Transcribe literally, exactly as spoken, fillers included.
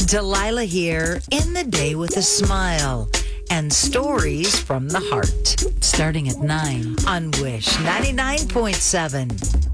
Delilah here in the day with a smile and stories from the heart. Starting at nine on Wish ninety-nine point seven.